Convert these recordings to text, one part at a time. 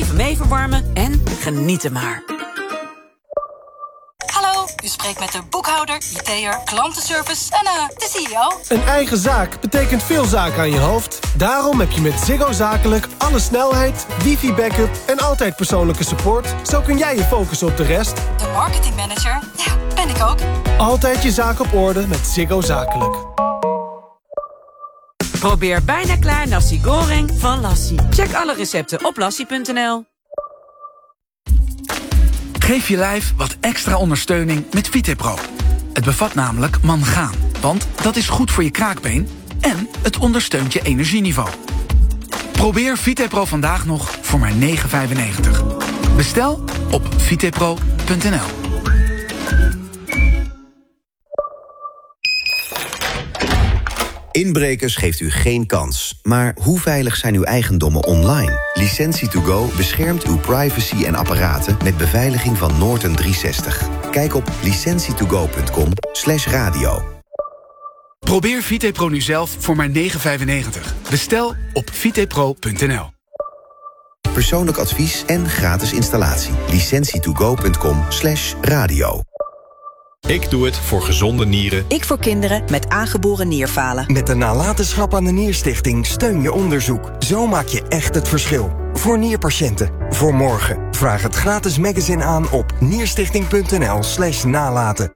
Even mee verwarmen en genieten maar. Hallo, u spreekt met de boekhouder, IT'er, klantenservice en de CEO. Een eigen zaak betekent veel zaken aan je hoofd. Daarom heb je met Ziggo Zakelijk alle snelheid, wifi-backup en altijd persoonlijke support. Zo kun jij je focussen op de rest. De marketingmanager, ja, ben ik ook. Altijd je zaak op orde met Ziggo Zakelijk. Probeer bijna klaar nasi goreng van Lassie. Check alle recepten op lassie.nl. Geef je lijf wat extra ondersteuning met VitePro. Het bevat namelijk mangaan, want dat is goed voor je kraakbeen en het ondersteunt je energieniveau. Probeer VitePro vandaag nog voor maar €9,95. Bestel op vitepro.nl. Inbrekers geeft u geen kans. Maar hoe veilig zijn uw eigendommen online? Licentie2Go beschermt uw privacy en apparaten met beveiliging van Norton 360. Kijk op licentietogo.com/radio. Probeer VitePro nu zelf voor maar €9,95. Bestel op vitepro.nl. Persoonlijk advies en gratis installatie. Licentietogo.com/radio. Ik doe het voor gezonde nieren. Ik voor kinderen met aangeboren nierfalen. Met de nalatenschap aan de Nierstichting steun je onderzoek. Zo maak je echt het verschil. Voor nierpatiënten. Voor morgen. Vraag het gratis magazine aan op nierstichting.nl/nalaten.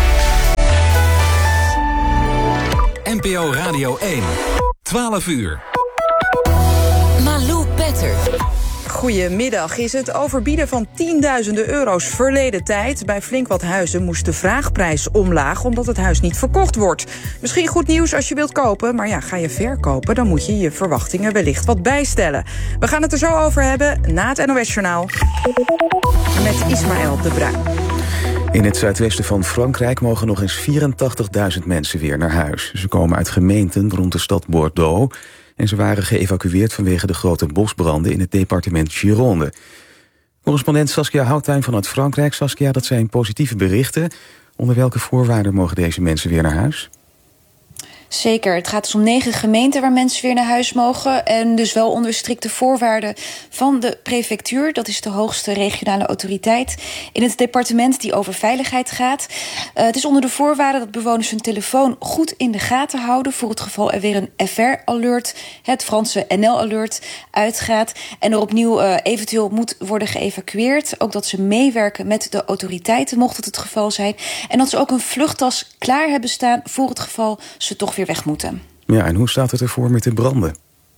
NPO Radio 1. 12 uur. Malou Petter. Goedemiddag. Is het overbieden van tienduizenden euro's verleden tijd? Bij flink wat huizen moest de vraagprijs omlaag omdat het huis niet verkocht wordt. Misschien goed nieuws als je wilt kopen, maar ja, ga je verkopen, dan moet je je verwachtingen wellicht wat bijstellen. We gaan het er zo over hebben na het NOS-journaal met Ismaël de Bruin. In het zuidwesten van Frankrijk mogen nog eens 84.000 mensen weer naar huis. Ze komen uit gemeenten rond de stad Bordeaux en ze waren geëvacueerd vanwege de grote bosbranden in het departement Gironde. Correspondent Saskia Houttuin vanuit Frankrijk. Saskia, dat zijn positieve berichten. Onder welke voorwaarden mogen deze mensen weer naar huis? Zeker, het gaat dus om 9 gemeenten waar mensen weer naar huis mogen. En dus wel onder strikte voorwaarden van de prefectuur. Dat is de hoogste regionale autoriteit in het departement die over veiligheid gaat. Het is onder de voorwaarden dat bewoners hun telefoon goed in de gaten houden voor het geval er weer een FR-alert, het Franse NL-alert, uitgaat. En er opnieuw eventueel moet worden geëvacueerd. Ook dat ze meewerken met de autoriteiten, mocht het geval zijn. En dat ze ook een vluchttas klaar hebben staan voor het geval ze toch weer weg moeten. Ja, en hoe staat het ervoor met de branden?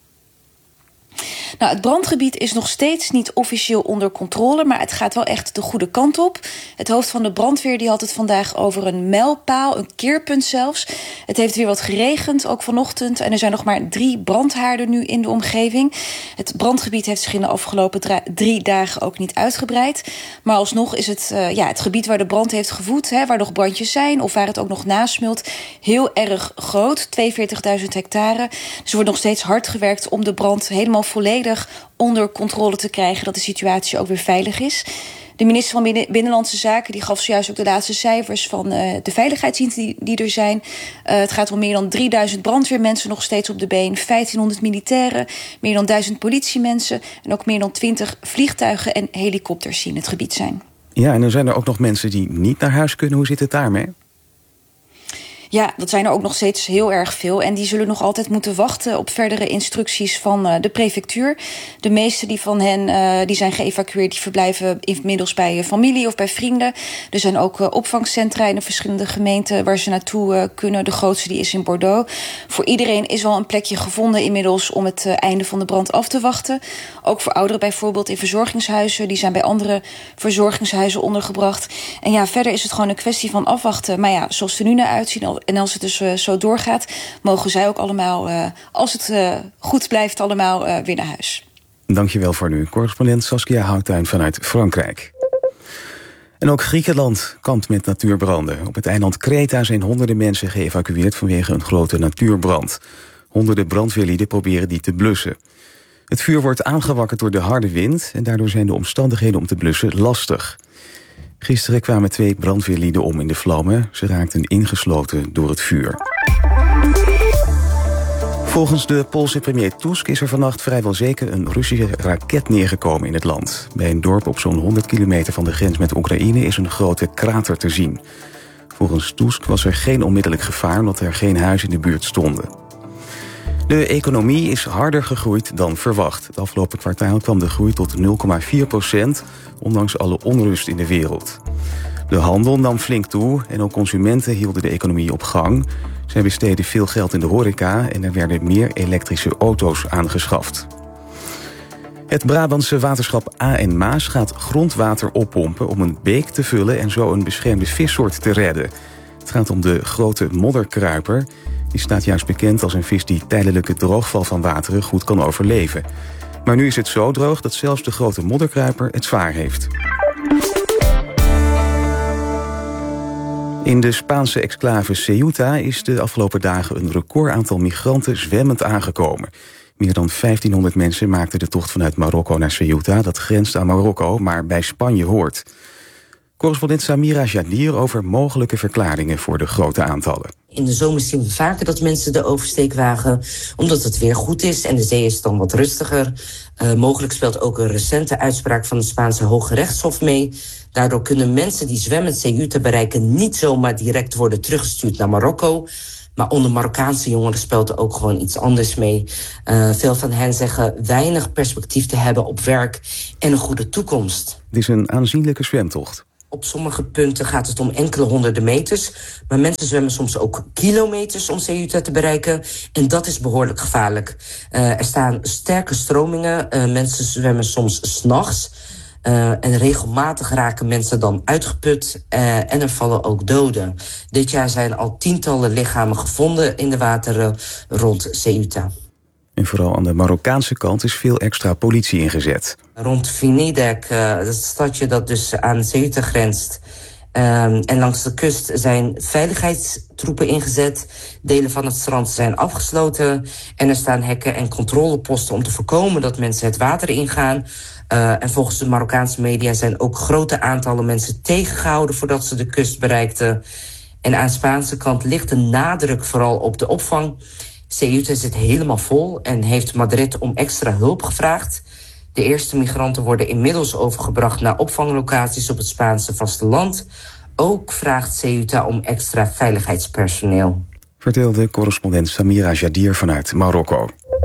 Nou, het brandgebied is nog steeds niet officieel onder controle, maar het gaat wel echt de goede kant op. Het hoofd van de brandweer die had het vandaag over een mijlpaal, een keerpunt zelfs. Het heeft weer wat geregend, ook vanochtend. En er zijn nog maar 3 brandhaarden nu in de omgeving. Het brandgebied heeft zich in de afgelopen 3 dagen ook niet uitgebreid. Maar alsnog is het, het gebied waar de brand heeft gevoed, waar nog brandjes zijn of waar het ook nog nasmult, heel erg groot. 42.000 hectare. Dus er wordt nog steeds hard gewerkt om de brand helemaal volledig onder controle te krijgen, dat de situatie ook weer veilig is. De minister van Binnenlandse Zaken die gaf zojuist ook de laatste cijfers van de veiligheidsdiensten die er zijn. Het gaat om meer dan 3000 brandweermensen nog steeds op de been, 1500 militairen, meer dan 1000 politiemensen en ook meer dan 20 vliegtuigen en helikopters die in het gebied zijn. Ja, en dan zijn er ook nog mensen die niet naar huis kunnen. Hoe zit het daarmee? Ja, dat zijn er ook nog steeds heel erg veel. En die zullen nog altijd moeten wachten op verdere instructies van de prefectuur. De meeste die van hen die zijn geëvacueerd, die verblijven inmiddels bij familie of bij vrienden. Er zijn ook opvangcentra in de verschillende gemeenten waar ze naartoe kunnen. De grootste die is in Bordeaux. Voor iedereen is wel een plekje gevonden inmiddels om het einde van de brand af te wachten. Ook voor ouderen bijvoorbeeld in verzorgingshuizen. Die zijn bij andere verzorgingshuizen ondergebracht. En ja, verder is het gewoon een kwestie van afwachten. Maar ja, zoals het er nu naar uitzien, en als het dus zo doorgaat, mogen zij ook allemaal, als het goed blijft, allemaal weer naar huis. Dankjewel voor nu. Correspondent Saskia Houttuin vanuit Frankrijk. En ook Griekenland kampt met natuurbranden. Op het eiland Kreta zijn honderden mensen geëvacueerd vanwege een grote natuurbrand. Honderden brandweerlieden proberen die te blussen. Het vuur wordt aangewakkerd door de harde wind en daardoor zijn de omstandigheden om te blussen lastig. Gisteren kwamen 2 brandweerlieden om in de vlammen. Ze raakten ingesloten door het vuur. Volgens de Poolse premier Tusk is er vannacht vrijwel zeker een Russische raket neergekomen in het land. Bij een dorp op zo'n 100 kilometer van de grens met Oekraïne is een grote krater te zien. Volgens Tusk was er geen onmiddellijk gevaar omdat er geen huizen in de buurt stonden. De economie is harder gegroeid dan verwacht. Het afgelopen kwartaal kwam de groei tot 0,4%, ondanks alle onrust in de wereld. De handel nam flink toe en ook consumenten hielden de economie op gang. Zij besteden veel geld in de horeca en er werden meer elektrische auto's aangeschaft. Het Brabantse waterschap Aa en Maas gaat grondwater oppompen om een beek te vullen en zo een beschermde vissoort te redden. Het gaat om de grote modderkruiper. Die staat juist bekend als een vis die tijdelijke droogval van wateren goed kan overleven. Maar nu is het zo droog dat zelfs de grote modderkruiper het zwaar heeft. In de Spaanse exclave Ceuta is de afgelopen dagen een recordaantal migranten zwemmend aangekomen. Meer dan 1500 mensen maakten de tocht vanuit Marokko naar Ceuta. Dat grenst aan Marokko, maar bij Spanje hoort. Correspondent Samira Jadier over mogelijke verklaringen voor de grote aantallen. In de zomer zien we vaker dat mensen de oversteek wagen, omdat het weer goed is en de zee is dan wat rustiger. Mogelijk speelt ook een recente uitspraak van het Spaanse Hoge Rechtshof mee. Daardoor kunnen mensen die zwemmend Ceuta bereiken niet zomaar direct worden teruggestuurd naar Marokko. Maar onder Marokkaanse jongeren speelt er ook gewoon iets anders mee. Veel van hen zeggen weinig perspectief te hebben op werk en een goede toekomst. Het is een aanzienlijke zwemtocht. Op sommige punten gaat het om enkele honderden meters. Maar mensen zwemmen soms ook kilometers om Ceuta te bereiken. En dat is behoorlijk gevaarlijk. Er staan sterke stromingen. Mensen zwemmen soms 's nachts. En regelmatig raken mensen dan uitgeput. En er vallen ook doden. Dit jaar zijn al tientallen lichamen gevonden in de wateren rond Ceuta. En vooral aan de Marokkaanse kant is veel extra politie ingezet. Rond Vinidec, dat stadje dat dus aan Ceuta grenst. En langs de kust zijn veiligheidstroepen ingezet. Delen van het strand zijn afgesloten. En er staan hekken en controleposten om te voorkomen dat mensen het water ingaan. En volgens de Marokkaanse media zijn ook grote aantallen mensen tegengehouden voordat ze de kust bereikten. En aan de Spaanse kant ligt de nadruk vooral op de opvang. Ceuta zit helemaal vol en heeft Madrid om extra hulp gevraagd. De eerste migranten worden inmiddels overgebracht naar opvanglocaties op het Spaanse vasteland. Ook vraagt Ceuta om extra veiligheidspersoneel. Vertelde correspondent Samira Jadier vanuit Marokko.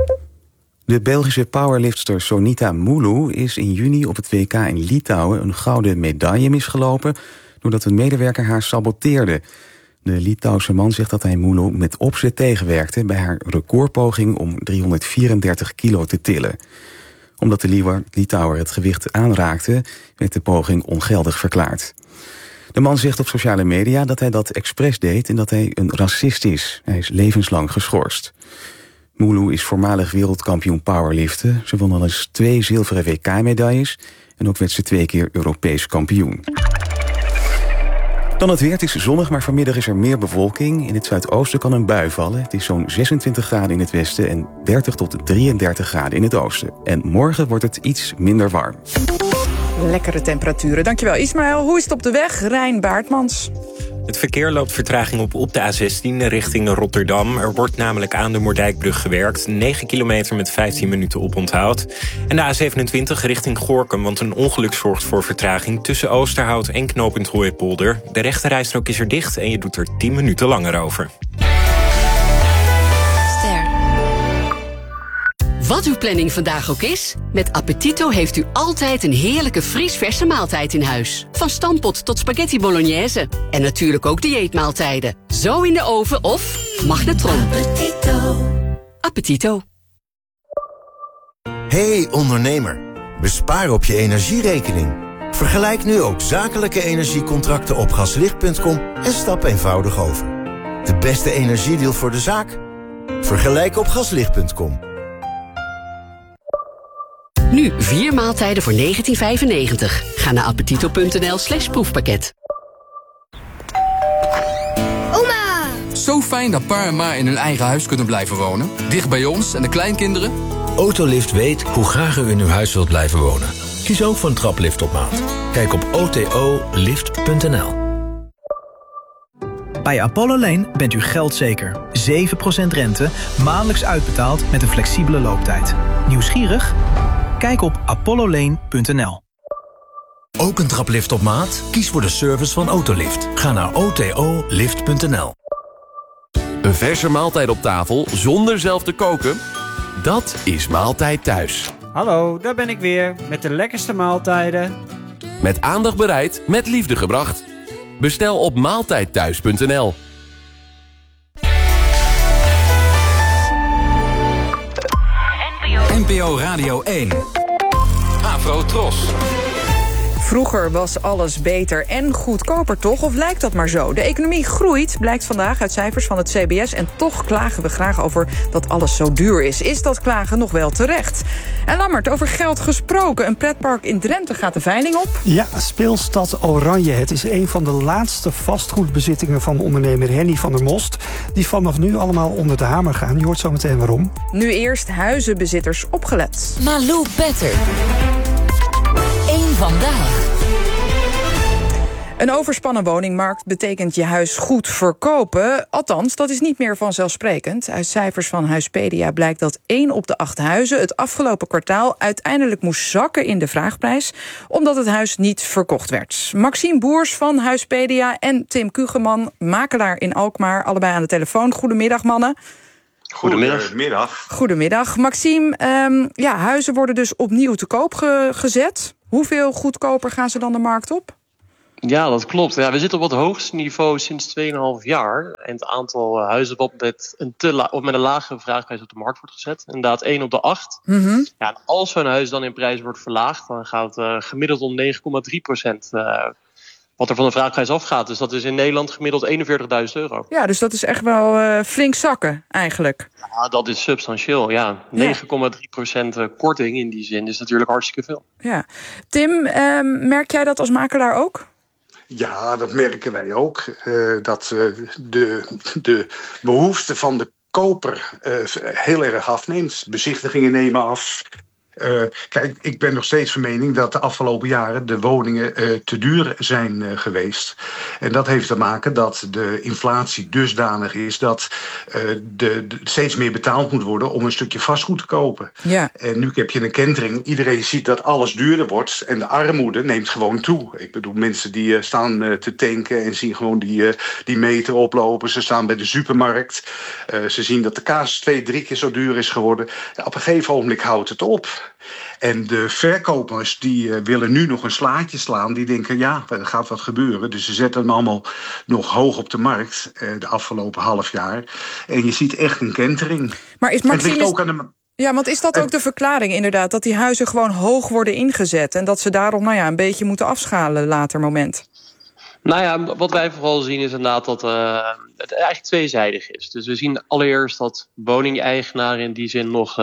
De Belgische powerliftster Sonita Moulou is in juni op het WK in Litouwen een gouden medaille misgelopen doordat een medewerker haar saboteerde. De Litouwse man zegt dat hij Moulou met opzet tegenwerkte bij haar recordpoging om 334 kilo te tillen. Omdat de Litouwer het gewicht aanraakte, werd de poging ongeldig verklaard. De man zegt op sociale media dat hij dat expres deed en dat hij een racist is. Hij is levenslang geschorst. Moulou is voormalig wereldkampioen powerliften. Ze won al eens 2 zilveren WK-medailles en ook werd ze 2 keer Europees kampioen. Dan het weer. Het is zonnig, maar vanmiddag is er meer bewolking. In het zuidoosten kan een bui vallen. Het is zo'n 26 graden in het westen en 30 tot 33 graden in het oosten. En morgen wordt het iets minder warm. Lekkere temperaturen. Dankjewel Ismaël. Hoe is het op de weg? Rijn Baartmans. Het verkeer loopt vertraging op de A16 richting Rotterdam. Er wordt namelijk aan de Moerdijkbrug gewerkt. 9 kilometer met 15 minuten oponthoud. En de A27 richting Gorinchem, want een ongeluk zorgt voor vertraging tussen Oosterhout en knooppunt Hooipolder. De rechterrijstrook is er dicht en je doet er 10 minuten langer over. Wat uw planning vandaag ook is, met Appetito heeft u altijd een heerlijke vriesverse maaltijd in huis. Van stampot tot spaghetti bolognese. En natuurlijk ook dieetmaaltijden. Zo in de oven of magnetron. Appetito. Appetito. Hey ondernemer, bespaar op je energierekening. Vergelijk nu ook zakelijke energiecontracten op gaslicht.com en stap eenvoudig over. De beste energiedeal voor de zaak? Vergelijk op gaslicht.com. Nu 4 maaltijden voor €19,95. Ga naar appetito.nl/proefpakket. Oma! Zo fijn dat pa en ma in hun eigen huis kunnen blijven wonen. Dicht bij ons en de kleinkinderen. Autolift weet hoe graag u in uw huis wilt blijven wonen. Kies ook voor een traplift op maat. Kijk op otolift.nl. Bij Apollo Lane bent u geldzeker. 7% rente, maandelijks uitbetaald met een flexibele looptijd. Nieuwsgierig? Kijk op apollolane.nl. Ook een traplift op maat? Kies voor de service van Autolift. Ga naar otolift.nl. Een verse maaltijd op tafel zonder zelf te koken? Dat is Maaltijd Thuis. Hallo, daar ben ik weer met de lekkerste maaltijden. Met aandacht bereid, met liefde gebracht. Bestel op maaltijdthuis.nl. NPO Radio 1. Afro Tros. Vroeger was alles beter en goedkoper, toch? Of lijkt dat maar zo? De economie groeit, blijkt vandaag uit cijfers van het CBS... en toch klagen we graag over dat alles zo duur is. Is dat klagen nog wel terecht? En Lammert, over geld gesproken. Een pretpark in Drenthe gaat de veiling op. Ja, Speelstad Oranje. Het is een van de laatste vastgoedbezittingen van ondernemer Henny van der Most... die vanaf nu allemaal onder de hamer gaan. Je hoort zo meteen waarom. Nu eerst huizenbezitters opgelet. Malou Petter. Eén vandaag. Een overspannen woningmarkt betekent je huis goed verkopen. Althans, dat is niet meer vanzelfsprekend. Uit cijfers van Huispedia blijkt dat 1 op de 8 huizen... het afgelopen kwartaal uiteindelijk moest zakken in de vraagprijs... omdat het huis niet verkocht werd. Maxime Boers van Huispedia en Tim Kugeman, makelaar in Alkmaar... allebei aan de telefoon. Goedemiddag, mannen. Goedemiddag. Maxime, huizen worden dus opnieuw te koop gezet. Hoeveel goedkoper gaan ze dan de markt op? Ja, dat klopt. Ja, we zitten op het hoogste niveau sinds 2,5 jaar. En het aantal huizen wat met een lagere vraagprijs op de markt wordt gezet. Inderdaad 1 op de 8. Mm-hmm. Ja, en als zo'n huis dan in prijs wordt verlaagd... dan gaat het gemiddeld om 9,3%... wat er van de vraagprijs afgaat. Dus dat is in Nederland gemiddeld €41.000. Ja, dus dat is echt wel flink zakken eigenlijk. Ja, dat is substantieel, ja. 9,3% korting in die zin is natuurlijk hartstikke veel. Ja. Tim, merk jij dat als makelaar ook? Ja, dat merken wij ook. Dat de behoefte van de koper heel erg afneemt. Bezichtigingen nemen af. Kijk, ik ben nog steeds van mening dat de afgelopen jaren de woningen te duur zijn geweest. En dat heeft te maken dat de inflatie dusdanig is dat steeds meer betaald moet worden om een stukje vastgoed te kopen. Ja. En nu heb je een kentering. Iedereen ziet dat alles duurder wordt en de armoede neemt gewoon toe. Ik bedoel, mensen die staan te tanken en zien gewoon die meter oplopen. Ze staan bij de supermarkt. Ze zien dat de kaas 2-3 keer zo duur is geworden. Ja, op een gegeven ogenblik houdt het op. En de verkopers die willen nu nog een slaatje slaan. Die denken, ja, er gaat wat gebeuren. Dus ze zetten hem allemaal nog hoog op de markt de afgelopen half jaar. En je ziet echt een kentering. Maar is Maxime... Ja, want is dat ook de verklaring inderdaad? Dat die huizen gewoon hoog worden ingezet. En dat ze daarom een beetje moeten afschalen later moment? Nou ja, wat wij vooral zien is inderdaad dat het eigenlijk tweezijdig is. Dus we zien allereerst dat woningeigenaren in die zin nog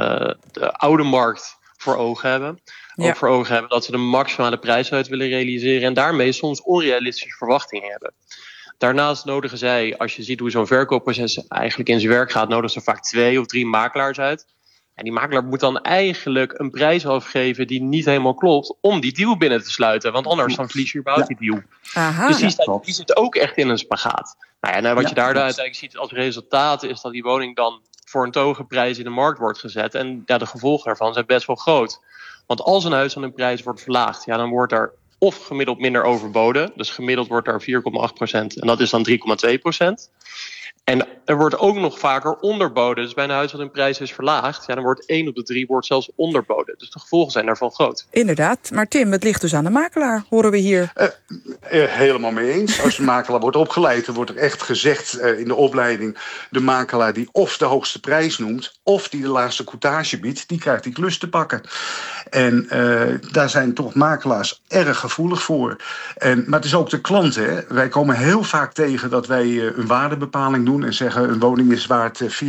de oude markt voor ogen hebben. Ook voor ogen hebben dat ze de maximale prijs uit willen realiseren en daarmee soms onrealistische verwachtingen hebben. Daarnaast nodigen zij, als je ziet hoe zo'n verkoopproces eigenlijk in zijn werk gaat, nodigen ze vaak 2 of 3 makelaars uit. En die makelaar moet dan eigenlijk een prijs afgeven die niet helemaal klopt om die deal binnen te sluiten. Want anders dan verlies je überhaupt die deal. Aha, dus die zit ook echt in een spagaat. Nou ja, wat je daar uiteindelijk ziet als resultaat is dat die woning dan voor een te hoge prijs in de markt wordt gezet. En de gevolgen daarvan zijn best wel groot. Want als een huis aan een prijs wordt verlaagd, dan wordt er of gemiddeld minder overboden. Dus gemiddeld wordt er 4,8% en dat is dan 3,2%. En er wordt ook nog vaker onderboden. Dus bij een huis dat een prijs is verlaagd, dan wordt 1 op de 3 wordt zelfs onderboden. Dus de gevolgen zijn daarvan groot. Inderdaad, maar Tim, het ligt dus aan de makelaar, horen we hier. Helemaal mee eens. Als de makelaar wordt opgeleid, dan wordt er echt gezegd in de opleiding, de makelaar die of de hoogste prijs noemt, of die de laagste coutage biedt, die krijgt die klus te pakken. En daar zijn toch makelaars erg gevoelig voor. Maar het is ook de klant, hè. Wij komen heel vaak tegen dat wij een waardebepaling doen en zeggen een woning is waard €482.000.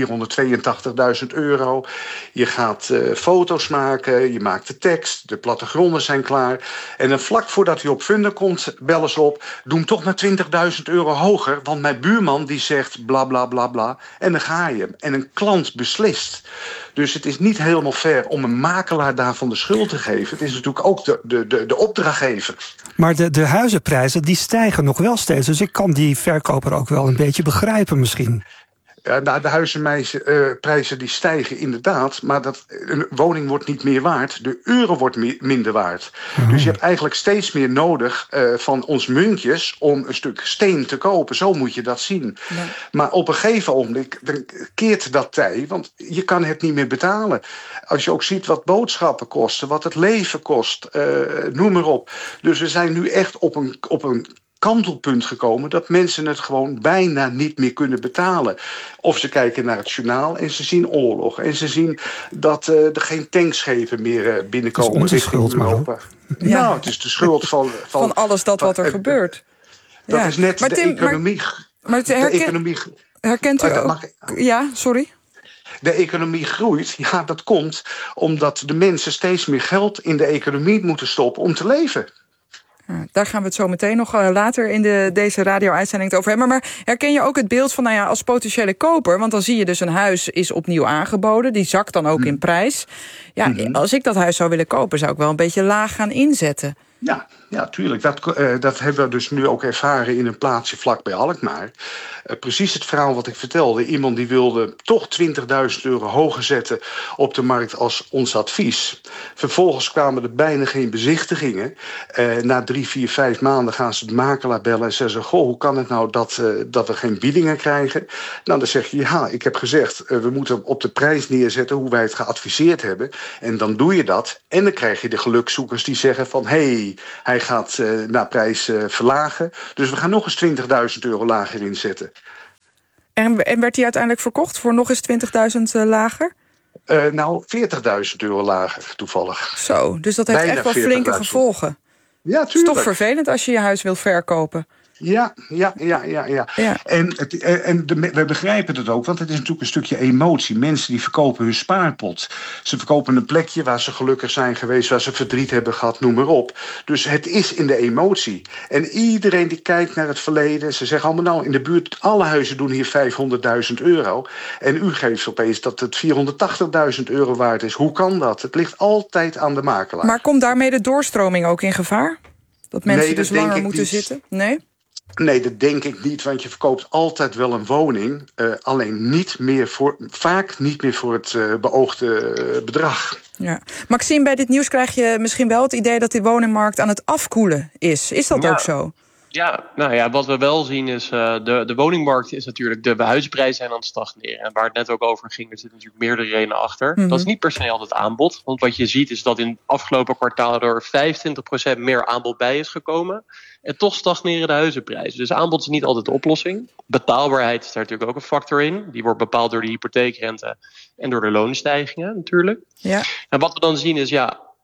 Je gaat foto's maken, je maakt de tekst, de plattegronden zijn klaar. En dan vlak voordat hij op Funda komt, bellen ze op, doe hem toch maar €20.000 hoger, want mijn buurman die zegt bla bla bla bla. En dan ga je. En een klant beslist. Dus het is niet helemaal fair om een makelaar daarvan de schuld te geven. Het is natuurlijk ook de opdrachtgever. Maar de huizenprijzen die stijgen nog wel steeds. Dus ik kan die verkoper ook wel een beetje begrijpen misschien. Ja, de huizenprijzen die stijgen inderdaad, maar een woning wordt niet meer waard. De euro wordt minder waard. Dus je hebt eigenlijk steeds meer nodig van ons muntjes om een stuk steen te kopen. Zo moet je dat zien. Ja. Maar op een gegeven ogenblik keert dat tij, want je kan het niet meer betalen. Als je ook ziet wat boodschappen kosten, wat het leven kost, noem maar op. Dus we zijn nu echt op een kantelpunt gekomen dat mensen het gewoon bijna niet meer kunnen betalen. Of ze kijken naar het journaal en ze zien oorlog. En ze zien dat er geen tankschepen meer binnenkomen. Het is onze schuld, Europa. Ja. Nou, het is de schuld van alles wat er gebeurt. Dat is net de economie. Herkent u ook? Ja, sorry. De economie groeit, ja, dat komt omdat de mensen steeds meer geld in de economie moeten stoppen om te leven. Daar gaan we het zo meteen nog later in deze radio-uitzending over hebben. Maar herken je ook het beeld van, als potentiële koper, want dan zie je dus een huis is opnieuw aangeboden, die zakt dan ook in prijs. Ja, als ik dat huis zou willen kopen, zou ik wel een beetje laag gaan inzetten. Ja, tuurlijk. Dat hebben we dus nu ook ervaren in een plaatsje vlakbij Alkmaar. Precies het verhaal wat ik vertelde. Iemand die wilde toch €20.000 hoger zetten op de markt als ons advies. Vervolgens kwamen er bijna geen bezichtigingen. Na 3, 4, 5 maanden gaan ze de makelaar bellen en zeggen: goh, hoe kan het nou dat we geen biedingen krijgen? Nou, dan zeg je, ja, ik heb gezegd, we moeten op de prijs neerzetten hoe wij het geadviseerd hebben. En dan doe je dat. En dan krijg je de gelukzoekers die zeggen van, hij gaat naar prijs verlagen. Dus we gaan nog eens €20.000 lager inzetten. En werd die uiteindelijk verkocht voor nog eens €20.000 lager? €40.000 lager, toevallig. Zo, dus dat heeft echt wel flinke gevolgen. Ja, tuurlijk. Het is toch vervelend als je je huis wilt verkopen. Ja. En we begrijpen het ook, want het is natuurlijk een stukje emotie. Mensen die verkopen hun spaarpot. Ze verkopen een plekje waar ze gelukkig zijn geweest, waar ze verdriet hebben gehad, noem maar op. Dus het is in de emotie. En iedereen die kijkt naar het verleden, ze zeggen allemaal, nou, in de buurt, alle huizen doen hier €500.000. En u geeft opeens dat het €480.000 waard is. Hoe kan dat? Het ligt altijd aan de makelaar. Maar komt daarmee de doorstroming ook in gevaar? Dat mensen dus langer moeten zitten? Nee, dat denk ik niet, want je verkoopt altijd wel een woning. Alleen vaak niet meer voor het beoogde bedrag. Ja. Maxime, bij dit nieuws krijg je misschien wel het idee dat die woningmarkt aan het afkoelen is. Is dat ook zo? Ja, nou ja, wat we wel zien is, de woningmarkt is natuurlijk, de huizenprijzen zijn aan het stagneren. En waar het net ook over ging, er zitten natuurlijk meerdere redenen achter. Dat is niet per se altijd aanbod. Want wat je ziet is dat in het afgelopen kwartaal er 25% meer aanbod bij is gekomen. En toch stagneren de huizenprijzen. Dus aanbod is niet altijd de oplossing. Betaalbaarheid is daar natuurlijk ook een factor in. Die wordt bepaald door de hypotheekrente en door de loonstijgingen natuurlijk. Ja. En wat we dan zien is,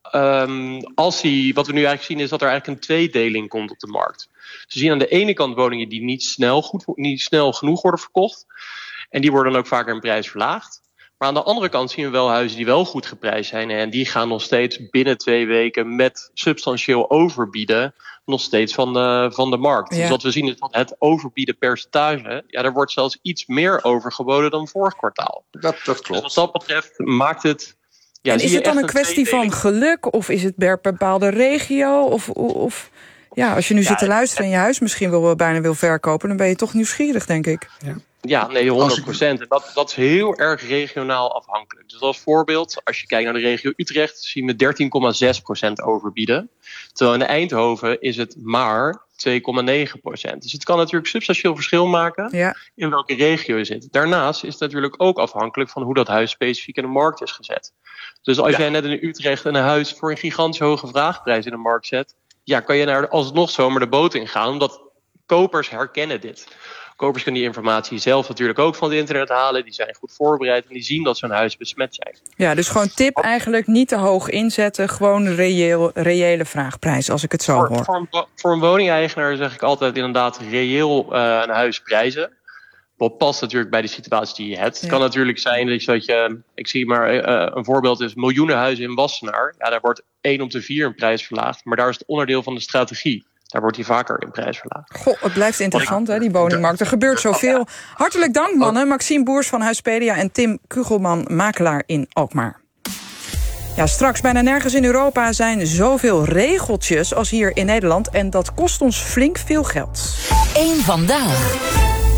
wat we nu eigenlijk zien is dat er eigenlijk een tweedeling komt op de markt. Dus we zien aan de ene kant woningen die niet snel genoeg worden verkocht. En die worden dan ook vaker in prijs verlaagd. Maar aan de andere kant zien we wel huizen die wel goed geprijsd zijn. En die gaan nog steeds binnen 2 weken met substantieel overbieden nog steeds van de markt. Ja. Dus wat we zien is dat het overbieden percentage, daar wordt zelfs iets meer overgeboden dan vorig kwartaal. Dat klopt. Dus wat dat betreft maakt het... Ja, en is het dan een kwestie van geluk? Of is het per bepaalde regio? Of als je nu zit te luisteren en je huis misschien bijna wil verkopen, dan ben je toch nieuwsgierig, denk ik. Ja, nee, 100%. En dat is heel erg regionaal afhankelijk. Dus als voorbeeld, als je kijkt naar de regio Utrecht, zien we 13,6% overbieden. Terwijl in Eindhoven is het maar 2,9%. Dus het kan natuurlijk substantieel verschil maken in welke regio je zit. Daarnaast is het natuurlijk ook afhankelijk van hoe dat huis specifiek in de markt is gezet. Dus als jij net in Utrecht een huis voor een gigantisch hoge vraagprijs in de markt zet, kan je alsnog zomaar de boot ingaan, omdat kopers herkennen dit. Kopers kunnen die informatie zelf natuurlijk ook van het internet halen. Die zijn goed voorbereid en die zien dat zo'n huis besmet zijn. Ja, dus gewoon tip eigenlijk niet te hoog inzetten. Gewoon reële vraagprijs, als ik het zo hoor. Voor een woningeigenaar zeg ik altijd inderdaad reëel een huis prijzen. Wat past natuurlijk bij de situatie die je hebt. Het kan natuurlijk zijn dat je, ik zie maar een voorbeeld is miljoenenhuizen in Wassenaar. Ja, daar wordt 1 op de 4 een prijs verlaagd. Maar daar is het onderdeel van de strategie. Daar wordt hij vaker in prijs verlaagd. Goh, het blijft interessant, hè, die woningmarkt. Er gebeurt zoveel. Hartelijk dank, mannen. Maxime Boers van Huispedia en Tim Kugelman, makelaar in Alkmaar. Ja, straks bijna nergens in Europa zijn zoveel regeltjes als hier in Nederland. En dat kost ons flink veel geld. Eén vandaag.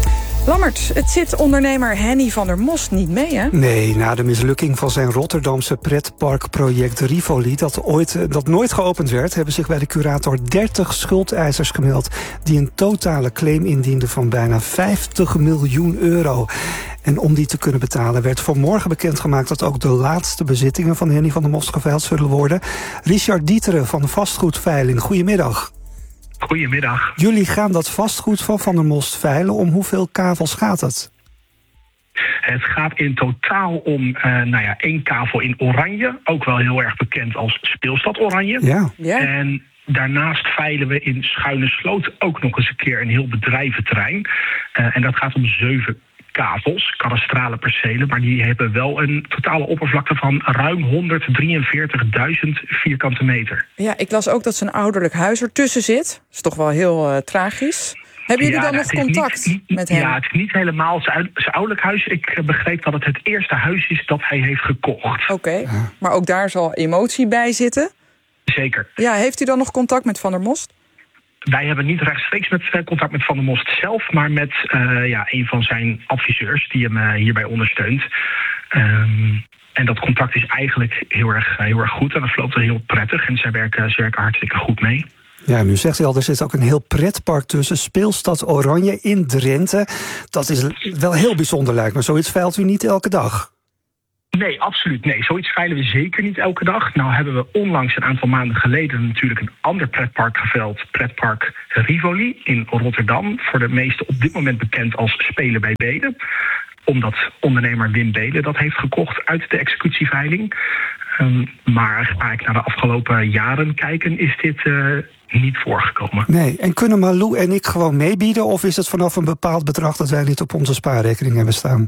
Lammert, het zit ondernemer Henny van der Most niet mee, hè? Nee, na de mislukking van zijn Rotterdamse pretparkproject Rivoli... dat nooit geopend werd, hebben zich bij de curator 30 schuldeisers gemeld... die een totale claim indienden van bijna 50 miljoen euro. En om die te kunnen betalen werd vanmorgen bekendgemaakt... dat ook de laatste bezittingen van Henny van der Most geveild zullen worden. Richard Dieteren van Vastgoedveiling, goedemiddag. Goedemiddag. Jullie gaan dat vastgoed van Van der Most veilen. Om hoeveel kavels gaat het? Het gaat in totaal om 1 kavel in oranje. Ook wel heel erg bekend als Speelstad Oranje. Ja. En daarnaast veilen we in Schuine Sloot ook nog eens een keer een heel bedrijventerrein. En dat gaat om 7 kavels, kadastrale percelen, maar die hebben wel een totale oppervlakte van ruim 143.000 vierkante meter. Ja, ik las ook dat zijn ouderlijk huis ertussen zit. Dat is toch wel heel tragisch. Hebben jullie dan nog contact met hem? Ja, het is niet helemaal zijn ouderlijk huis. Ik begreep dat het eerste huis is dat hij heeft gekocht. Oké, maar ook daar zal emotie bij zitten? Zeker. Ja, heeft u dan nog contact met Van der Most? Wij hebben niet rechtstreeks contact met Van der Most zelf, maar met een van zijn adviseurs die hem hierbij ondersteunt. En dat contact is eigenlijk heel erg goed en dat loopt heel prettig en ze werken hartstikke goed mee. Ja, nu zegt u al, er zit ook een heel pretpark tussen. Speelstad Oranje in Drenthe. Dat is wel heel bijzonder, lijkt me. Zoiets veilt u niet elke dag. Nee, absoluut. Nee, zoiets veilen we zeker niet elke dag. Nou hebben we onlangs een aantal maanden geleden natuurlijk een ander pretpark geveild. Pretpark Rivoli in Rotterdam. Voor de meesten op dit moment bekend als Spelen bij Beden. Omdat ondernemer Wim Belen dat heeft gekocht uit de executieveiling. Maar eigenlijk naar de afgelopen jaren kijken is dit niet voorgekomen. Nee, en kunnen Malou en ik gewoon meebieden? Of is het vanaf een bepaald bedrag dat wij niet op onze spaarrekening hebben staan?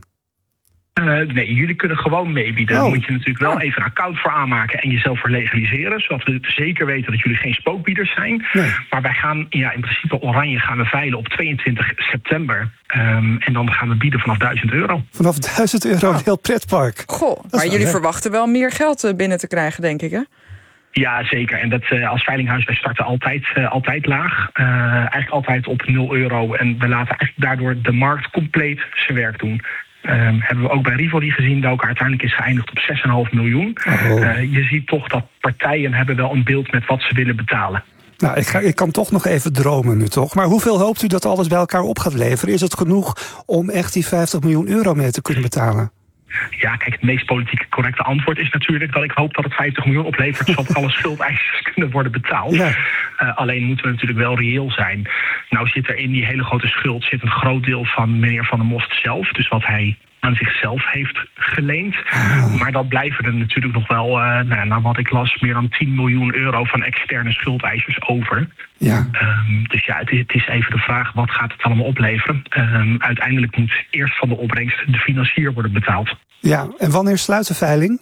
Nee, jullie kunnen gewoon meebieden. Daar moet je natuurlijk wel even een account voor aanmaken en jezelf voor legaliseren. Zodat we zeker weten dat jullie geen spookbieders zijn. Nee. Maar wij gaan in principe Oranje gaan we veilen op 22 september. En dan gaan we bieden vanaf €1000. Vanaf €1000 een heel pretpark. Goh, maar jullie verwachten wel meer geld binnen te krijgen, denk ik, hè? Ja, zeker. En dat als veilinghuis, wij starten altijd laag. Eigenlijk altijd op €0. En we laten eigenlijk daardoor de markt compleet zijn werk doen. Hebben we ook bij Rivoli gezien, dat ook uiteindelijk is geëindigd op 6,5 miljoen. Je ziet toch dat partijen hebben wel een beeld met wat ze willen betalen. Nou, ik kan toch nog even dromen nu toch. Maar hoeveel hoopt u dat alles bij elkaar op gaat leveren? Is het genoeg om echt die €50 miljoen mee te kunnen betalen? Ja, kijk, het meest politiek correcte antwoord is natuurlijk dat ik hoop dat het 50 miljoen oplevert, zodat alle schuldeisers kunnen worden betaald. Ja. Alleen moeten we natuurlijk wel reëel zijn. Nou zit er in die hele grote schuld zit een groot deel van meneer Van der Most zelf, dus wat hij aan zichzelf heeft geleend. Maar dan blijven er natuurlijk nog wel, naar wat ik las, meer dan €10 miljoen van externe schuldeisers over. Ja. Dus ja, het is even de vraag, wat gaat het allemaal opleveren? Uiteindelijk moet eerst van de opbrengst de financier worden betaald. Ja, en wanneer sluit de veiling?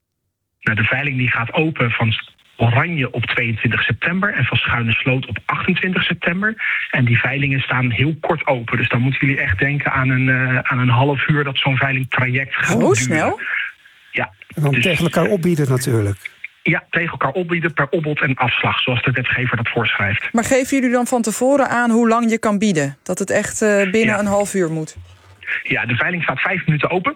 Nou, de veiling die gaat open van Oranje op 22 september en van Schuine Sloot op 28 september. En die veilingen staan heel kort open. Dus dan moeten jullie echt denken aan een half uur dat zo'n veilingtraject gaat duren. Hoe snel? Ja. En dan tegen elkaar opbieden natuurlijk. Ja, tegen elkaar opbieden per opbod en afslag, zoals de wetgever dat voorschrijft. Maar geven jullie dan van tevoren aan hoe lang je kan bieden? Dat het echt binnen een half uur moet? Ja, de veiling staat 5 minuten open.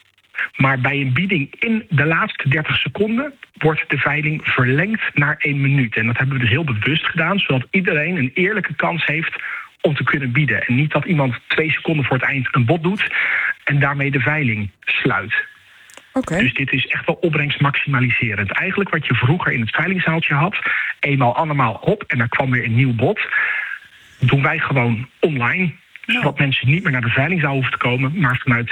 Maar bij een bieding in de laatste 30 seconden wordt de veiling verlengd naar 1 minuut. En dat hebben we dus heel bewust gedaan, zodat iedereen een eerlijke kans heeft om te kunnen bieden. En niet dat iemand 2 seconden voor het eind een bod doet en daarmee de veiling sluit. Okay. Dus dit is echt wel opbrengstmaximaliserend. Eigenlijk wat je vroeger in het veilingzaaltje had, eenmaal andermaal op en daar kwam weer een nieuw bod, doen wij gewoon online. Zodat mensen niet meer naar de veilingzaal hoeven te komen, maar vanuit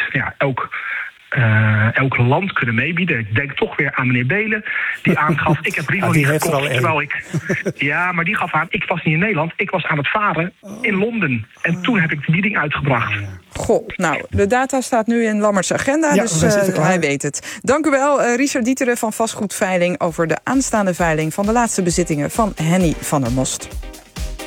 elk land kunnen meebieden. Ik denk toch weer aan meneer Belen, die aangaf, ik heb Rivoli gekocht, terwijl ik... Ja, maar die gaf aan, ik was niet in Nederland, ik was aan het varen in Londen. En toen heb ik de bieding uitgebracht. Goh, nou, de data staat nu in Lammerts agenda, dus hij weet het. Dank u wel, Richard Dieteren van Vastgoedveiling over de aanstaande veiling van de laatste bezittingen van Henny van der Most.